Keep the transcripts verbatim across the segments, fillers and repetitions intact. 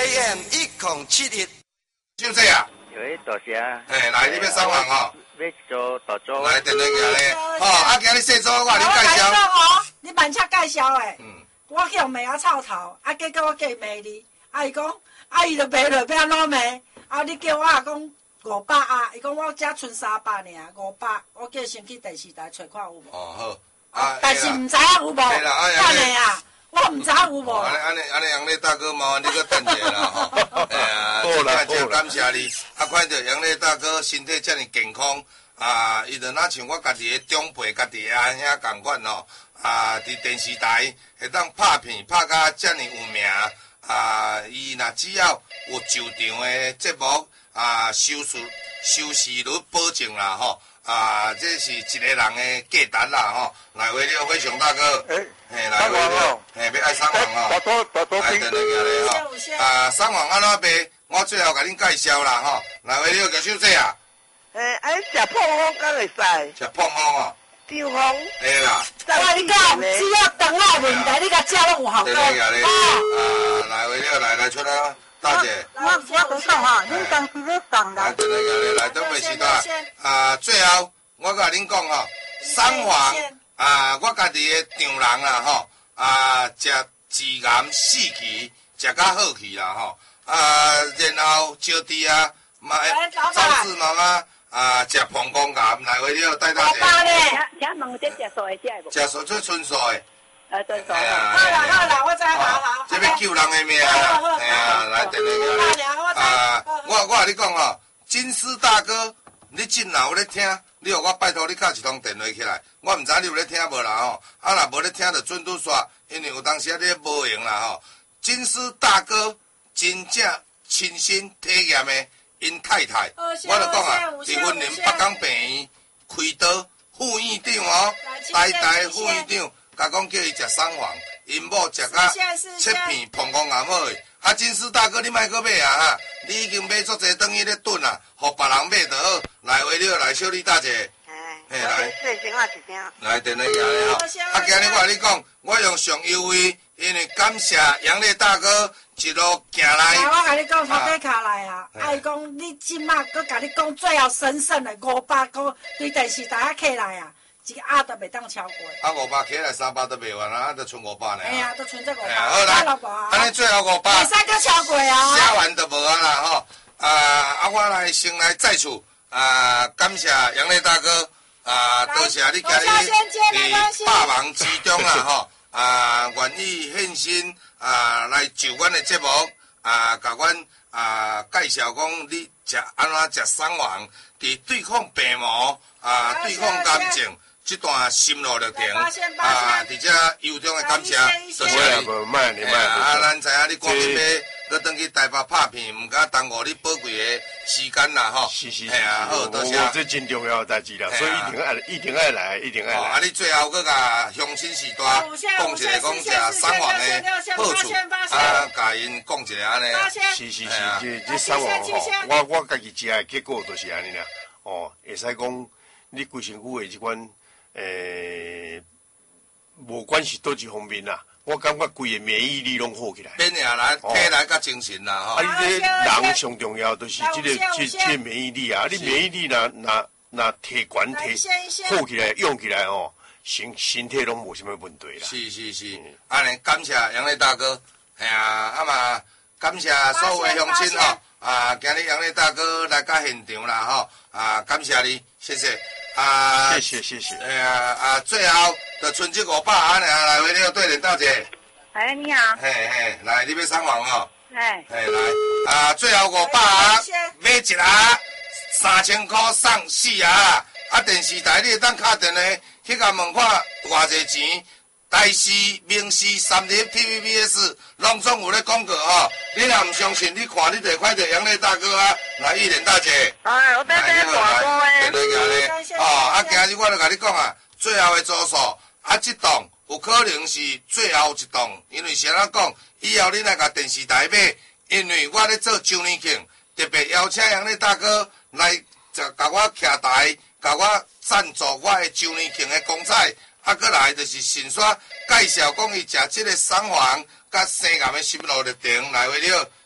A M 一零七一。 就这样。 喂，大姐。 哎，来，你要送房吼？ 要做大租。 来，电话过来。哦，啊，今日细租我你介绍。 哦，你慢车介绍诶。 嗯。 我去用骂啊臭头，啊，结果我嫁骂你，啊，伊讲，啊，伊就骂落，要安怎骂？啊，你叫我讲五百啊，伊讲我只剩三百尔，五百，我叫先去电视台找看有无？ 哦好。啊。 但是唔知影有无？ 对啦，啊， 安尼啊，我唔知有无。 安尼安尼安尼，杨丽大哥麻烦你去等者啦吼。哎呀，好啦好啦，感谢你。啊，看到杨丽大哥身体遮尔健康，啊，伊就若像我家己的长辈，家己的安遐共款吼。啊！伫电视台会当拍片拍甲遮尔有名啊！伊若只要有就场的节目啊，收视收视率保证啦吼啊！这是一个人的价值啦吼。来，为了非常大哥， 诶， 嘿，来为了，嘿，要爱送房哦， 大多大多来，等下来吼。啊，送房安怎卖？我最后甲恁介绍啦吼。来，为了叫小姐啊。 诶，安食碰风敢会使？ 食碰风哦。 张风， 嘿啦， 我你讲，只要等我问题，你甲食拢有效果。 啊，来为了来来出来，大姐。 我我都讲哈，恁当时咧讲啦。 来，等下来都袂时代。啊，最后我甲恁讲吼，送房啊，我家己的丈人啦吼，啊，食自然四期，食较好去啦吼。啊，然后招娣啊，妈，赵氏妈妈。啊，食膀胱癌来为了带大家。 请请问这食素的食无？ 食素做纯素的。 呃，纯素。 好啦好啦，我知好好。 这要救人的命啦！哎呀，来电话过来。啊，我我甲你讲吼，金丝大哥，你真若有咧听，你互我拜托你敲一通电话起来。我毋知你有咧听无啦吼，啊若无咧听就准拄煞，因为有当时啊你无闲啦吼。金丝大哥真正亲身体验的。因太太，我就讲啊，伫云林北港病院开刀，副院长哦，台台副院长，甲讲叫伊食送房，因某食甲切片膀胱癌好诶。啊，金丝大哥，你莫搁买啊哈，你已经买足济等于咧炖啊，互别人买就好。来为了来小李大姐， 嘿来，细声啊一声。 来电话行咧吼，啊，今日我甲你讲，我用上优惠，因为感谢杨烈大哥。一路行来， 我甲你讲，头家卡来啊！啊，伊讲你即马搁甲你讲最后神圣的五百个对电视台啊起来啊，一个鸭都袂当超过。 啊，五百起来三百都卖完啊，就剩五百呢。 哎呀，都剩这五百。 好来，安尼最后五百。 袂使搁超过啊！ 写完就无啊啦吼。啊啊，我来先来再次啊，感谢杨烈大哥啊，多谢你今日伫百忙之中啦吼。啊，愿意献身啊，来就阮的节目啊，甲阮啊介绍讲你食安怎食送房，伫对抗病魔啊，对抗癌症这段心路历程啊，伫遮由衷的感谢，多谢你。 卖你卖。 啊，咱知影你赶紧要搁转去台北拍片，毋敢耽误你宝贵的时间啦吼。 是是是。 哎呀，好，多谢。 这真重要的代志啦，所以一定爱，一定爱来，一定爱来。 啊，你最后搁甲乡亲时代讲一个讲一下送房的好处，啊，甲因讲一下安尼。 是是是，这这送房吼，我我家己食的结果就是安尼啦。哦，会使讲你规身躯的即款诶，无管是倒一方面啦。我感觉规个免疫力拢好起来， 免疫来、体来甲精神啦吼。 啊，你这人上重要就是这个、这、这个免疫力啊！你免疫力若若若提悬提好起来、用起来哦，身身体拢无什么问题啦。 是是是，安尼感谢杨烈大哥，系啊，啊嘛感谢所有的乡亲吼，啊，今日杨烈大哥来到现场啦吼，啊，感谢你，谢谢。啊， 谢谢谢谢。 哎呀啊，最后就剩这五百安尼来为了对联大姐。 哎，你好。 嘿嘿，来，你要送房哦。 哎。 嘿，来，啊，最后五百啊，买一盒三千块送四盒，啊，电视台你会当敲电话去甲问看偌济钱。台视、明视、三立、T V B S， 拢总有咧广告吼。你若唔相信，你看你就看到杨烈大哥啊，来玉莲大姐。 哎，我等等大哥诶。 电话行咧，哦，啊，今日我就甲你讲啊，最后的组数，啊，这档有可能是最后一档，因为谁人讲，以后你来甲电视台买，因为我咧做周年庆，特别邀请杨烈大哥来，就甲我徛台，甲我赞助我的周年庆的公仔。啊，过来就是顺续介绍讲伊食即个送房甲生癌的心路历程，来为了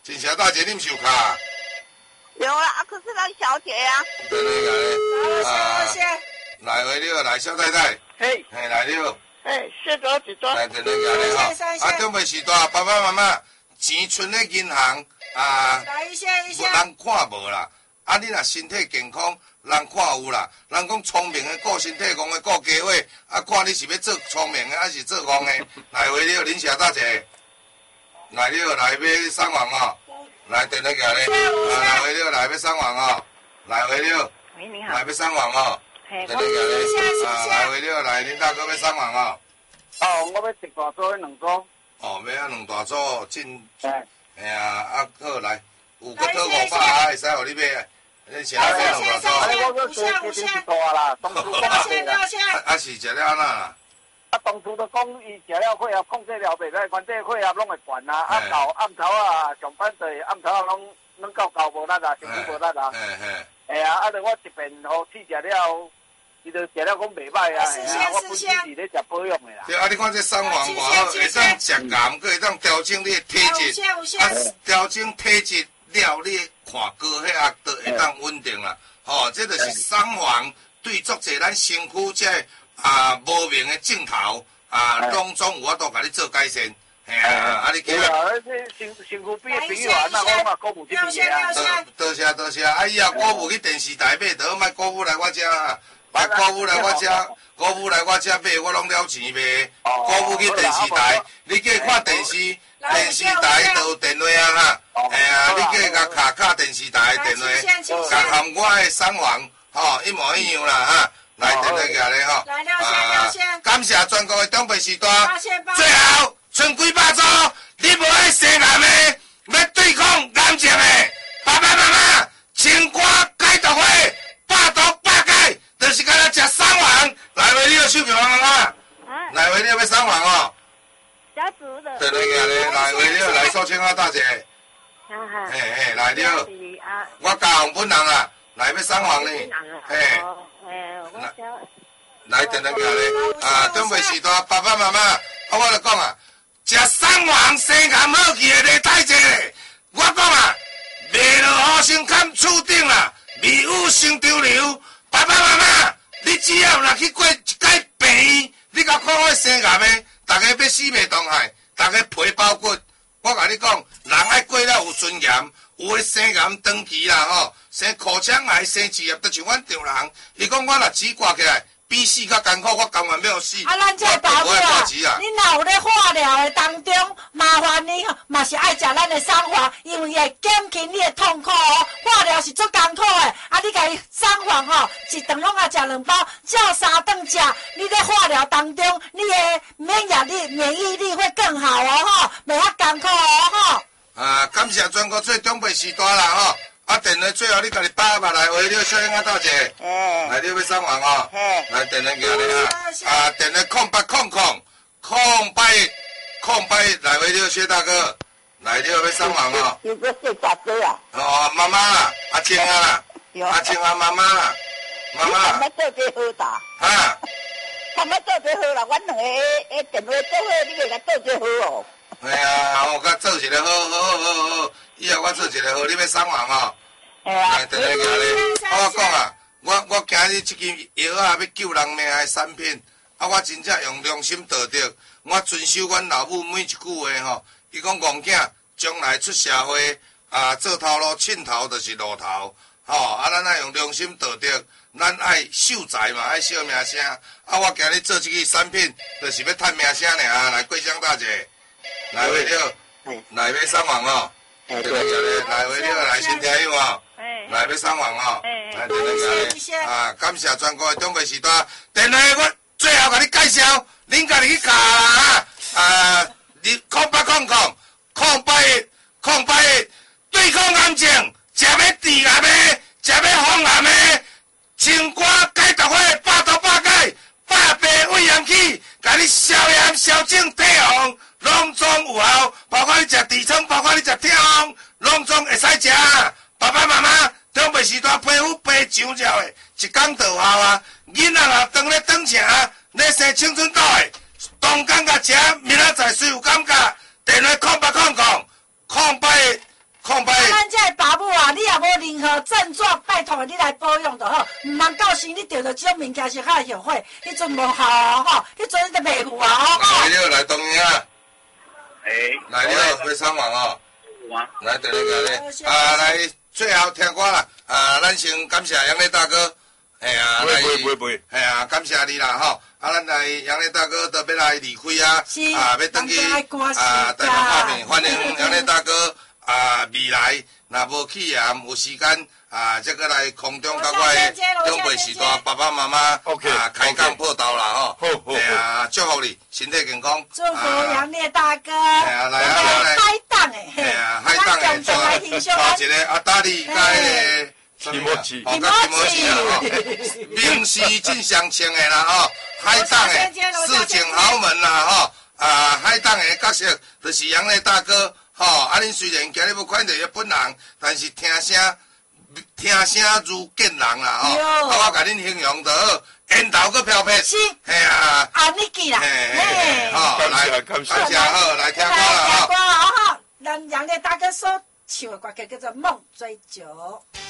金霞大姐，你唔受卡？ 有啦，啊，可是那小姐呀。 对对对。 啊，谢谢。 来回了，来小太太。 嘿。 嘿，来了。 哎，四桌几桌？ 来，等等下咧吼。啊，准备时段，爸爸妈妈钱存咧银行啊， 来一些一些。 人看无啦，啊，你若身体健康，人看有啦。人讲聪明的顾身体，戆的顾家伙，啊，看你是要做聪明的，还是做戆的。来回了，林小大姐。来了，来要上网哦。来，等等下咧。啊，来回了，来要上网哦。来回了。 喂，你好。 来要上网哦。 嘿， 等等下咧。啊，来回了，来，林大哥要上网哦。 哦，我要一大组，两组。 哦，要啊两大组进。 哎。 哎呀，啊好来，有个套五百啊，会使互你买。你请来买两大组。 我我做决定是大啦，当初讲是啦。 啊是食了安那啦？ 啊，当初都讲伊食了血压控制了袂使，反正血压拢会悬啦。啊到暗头啊，上班就是暗头啊，拢拢到高无力啦，身体无力啦。 嘿嘿。 哎呀，啊，我一遍互试食了。伊就食了讲袂歹啊，我本身是咧食保养的啦。 对啊，你看这三黄外好，会当食咸，搁会当调整你的体质，啊，调整体质了，你看高血压都会当稳定啦。吼，这就是三黄对足侪咱身躯这啊无明的镜头啊，拢总有法度甲你做改善。嘿啊，啊你今日。对啊，这身身躯变朋友啊，那我嘛鼓舞这边啊。 多谢多谢，啊以后鼓舞去电视台买，倒莫鼓舞来我遮啊。啊，歌舞来我遮，歌舞来我遮买，我拢了钱卖。歌舞去电视台，你计看电视，电视台都有电话啊哈。哎呀，你计甲卡卡电视台的电话，甲含我的三王，吼一模一样啦哈。来，等等下咧吼。 来，廖先，廖先。 感谢全国的长辈时代。最后，剩几百组，你无爱生癌的，要对抗癌症的，爸爸妈妈，请赶解毒会，百毒百解。就是干那食三黄，来回你要手票啊啊！来回你要三黄哦。 家族的。 对对个咧，来回你要来寿青啊大姐。 哈哈。 嘿嘿，来了。我家红本人啊，来要三黄呢。嘿。 哎，我想。 来等等个咧，啊，准备时段，爸爸妈妈，啊，我来讲啊，食三黄生癌好去的代志，我讲啊，卖落好心坎厝顶啦，未有成潮流。爸爸妈妈，你只要若去过一届病院，你甲看我生癌的，大家要死袂动害，大家皮包骨。我甲你讲，人爱过了有尊严，有的生癌长期啦吼，生口腔癌、生职业，都像阮丈人。伊讲我若钱挂起来，比死较艰苦，我甘愿要死。 啊，咱这爸母啊，你若有咧化疗的当中，麻烦你吼，嘛是爱食咱的三黄，因为会减轻你的痛苦哦。化疗是足艰苦的，啊，你家三黄吼，一顿拢啊食两包，照三顿食。你在化疗当中，你的免疫力、免疫力会更好哦，吼，袂遐艰苦哦，吼。 啊，感谢全国最长辈时代啦，吼。啊，电话最后你家己打吧，来回了小英啊大姐，来你要三黄哦，来电话行咧啊，啊电话空八空空空八空八来回了薛大哥，来了要三黄哦。 有个谢大哥啊。 哦，妈妈啦，阿青啊啦，阿青啊妈妈啦，妈妈。 他们做最好的。 啊。 他们做最好啦，阮两个诶电话做好，你个甲做最好哦。 哎呀，我甲做一个好好好好好。以后我做一个好，你要送人哦。来，等下行咧。我讲啊，我我今日这支药啊，要救人命的产品，啊，我真正用良心道德，我遵守阮老母每一句话吼。伊讲戆囝将来出社会啊，做头路，凊头就是路头，吼。啊，咱爱用良心道德，咱爱守财嘛，爱惜名声。啊，我今日做这支产品，就是要赚名声尔。来，桂香大姐，来会了，来要送人哦。对对对，来回了来新听友哦，来要送黄哦，来等等下咧，啊，感谢全国的长辈时代，电话我最后甲你介绍，恁家己去卡啦啊，啊，你空八空空空八空八对抗癌症，食要治癌的，食要防癌的，清肝解毒会，百毒百解，百病胃阳气，甲你消炎消肿退红。拢总有效，包括你食痔疮，包括你食痛风，拢总会使食。爸爸妈妈长辈时代皮肤白上照的，一工就有效啊。囡仔啊，当咧长城，咧生青春痘的，当工甲食，明仔载虽有感觉，电话空八空空，空八空白。 咱这个爸母啊，你也无任何症状，拜托你来保养就好。唔通到时你着着这种物件是较后悔，迄阵无效吼，迄阵你就袂赴啊来了，来东营啊！ 诶， 来了，非常忙哦。 哇， 来，等那个咧，啊，来，最后听歌啦，啊，咱先感谢杨烈大哥，哎呀， 不会不会不会不会， 哎呀，感谢你啦吼，啊，咱来杨烈大哥都要来离开啊，啊，要登去啊，台湾方面，欢迎杨烈大哥啊，未来若无去也有时间啊，再过来空中甲我的长辈时代爸爸妈妈啊开讲报道啦吼，哎呀，祝福你身体健康， 祝福杨烈大哥， 哎呀，来啊来来。 海档诶， 哎呀，海档诶，做头一个阿达利甲迄个提莫奇， 哦，甲提莫奇啦吼，名士真相称诶啦吼，海档诶市井豪门啦吼，啊，海档诶角色就是杨烈大哥吼，啊，恁虽然今日要看到伊本人，但是听声听声如见人啦吼，啊，我甲恁形容就好，烟头搁飘撇， 是， 嘿啊， 啊，你记啦， 嘿，好，来，感谢好，来听歌啦来听吼。 歌好好，咱杨烈大哥所唱的歌曲叫做《梦追酒》。